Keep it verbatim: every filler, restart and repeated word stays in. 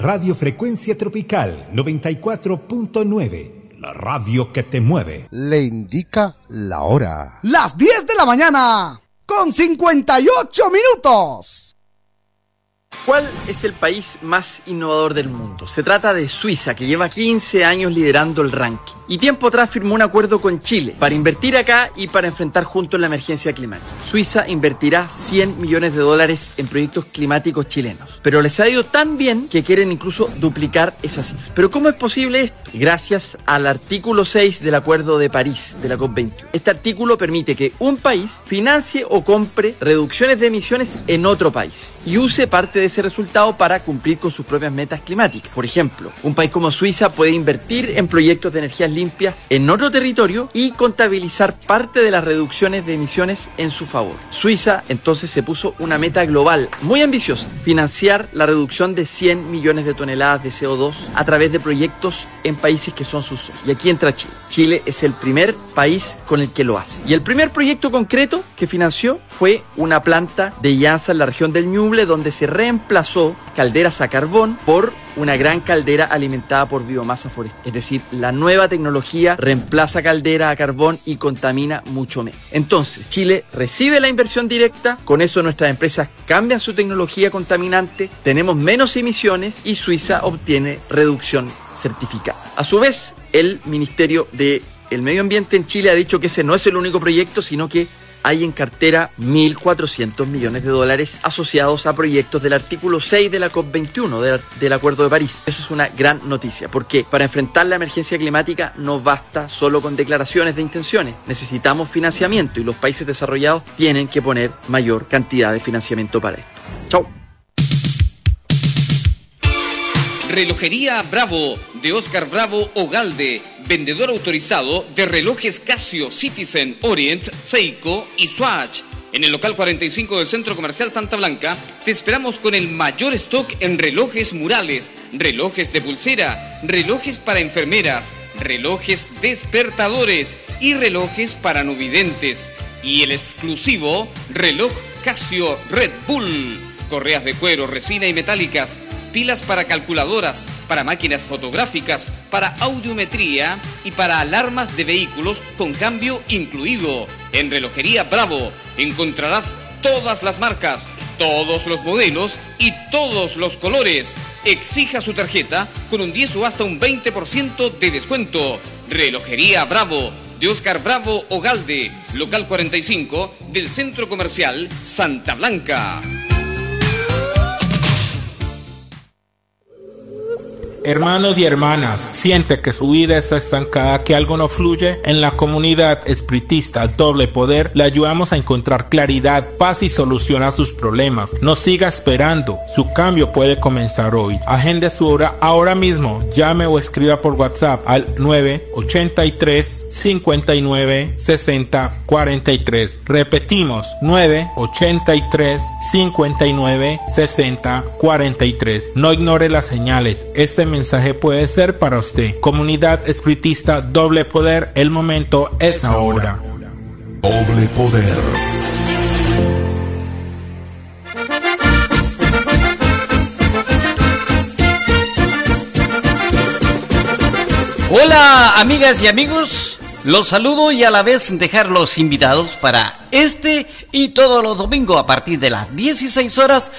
Radio Frecuencia Tropical noventa y cuatro punto nueve, la radio que te mueve. Le indica la hora. Las diez de la mañana, con cincuenta y ocho minutos. ¿Cuál es el país más innovador del mundo? Se trata de Suiza, que lleva quince años liderando el ranking. Y tiempo atrás firmó un acuerdo con Chile para invertir acá y para enfrentar juntos la emergencia climática. Suiza invertirá cien millones de dólares en proyectos climáticos chilenos. Pero les ha ido tan bien que quieren incluso duplicar esa cifra. ¿Pero cómo es posible esto? Gracias al artículo seis del Acuerdo de París de la COP veintiuno. Este artículo permite que un país financie o compre reducciones de emisiones en otro país y use parte de ese resultado para cumplir con sus propias metas climáticas. Por ejemplo, un país como Suiza puede invertir en proyectos de energías limpias en otro territorio y contabilizar parte de las reducciones de emisiones en su favor. Suiza entonces se puso una meta global muy ambiciosa: financiar la reducción de cien millones de toneladas de C O dos a través de proyectos en países que son sus socios. Y aquí entra Chile. Chile es el primer país con el que lo hace. Y el primer proyecto concreto que financió fue una planta de llanza en la región del Ñuble, donde se reemplazó calderas a carbón por una gran caldera alimentada por biomasa forestal. Es decir, la nueva tecnología reemplaza caldera a carbón y contamina mucho menos. Entonces, Chile recibe la inversión directa, con eso nuestras empresas cambian su tecnología contaminante, tenemos menos emisiones y Suiza obtiene reducción certificada. A su vez, el Ministerio del Medio Ambiente en Chile ha dicho que ese no es el único proyecto, sino que hay en cartera mil cuatrocientos millones de dólares asociados a proyectos del artículo seis de la COP veintiuno del, del Acuerdo de París. Eso es una gran noticia, porque para enfrentar la emergencia climática no basta solo con declaraciones de intenciones. Necesitamos financiamiento y los países desarrollados tienen que poner mayor cantidad de financiamiento para esto. Chau. Relojería Bravo, de Oscar Bravo Ogalde, vendedor autorizado de relojes Casio, Citizen, Orient, Seiko y Swatch. En el local cuarenta y cinco del Centro Comercial Santa Blanca, te esperamos con el mayor stock en relojes murales, relojes de pulsera, relojes para enfermeras, relojes despertadores y relojes para no videntes. Y el exclusivo reloj Casio Red Bull. Correas de cuero, resina y metálicas, pilas para calculadoras, para máquinas fotográficas, para audiometría y para alarmas de vehículos con cambio incluido. En Relojería Bravo encontrarás todas las marcas, todos los modelos y todos los colores. Exija su tarjeta con un diez o hasta un veinte por ciento de descuento. Relojería Bravo, de Oscar Bravo Ogalde, local cuarenta y cinco del Centro Comercial Santa Blanca. Hermanos y hermanas, ¿siente que su vida está estancada, que algo no fluye? En la comunidad espiritista Doble Poder le ayudamos a encontrar claridad, paz y solución a sus problemas. No siga esperando, su cambio puede comenzar hoy. Agende su hora ahora mismo, llame o escriba por WhatsApp al nueve ochenta y tres, cincuenta y nueve, sesenta, cuarenta y tres. Repetimos, nueve ochenta y tres, cincuenta y nueve, sesenta, cuarenta y tres. No ignore las señales, este mensaje puede ser para usted. Comunidad espiritista Doble Poder, el momento es ahora. Doble Poder. Hola amigas y amigos, los saludo y a la vez dejarlos invitados para este y todos los domingos a partir de las dieciséis horas